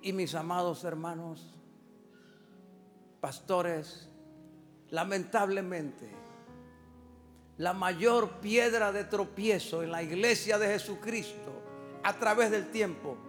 Y mis amados hermanos, pastores, lamentablemente, la mayor piedra de tropiezo en la iglesia de Jesucristo a través del tiempo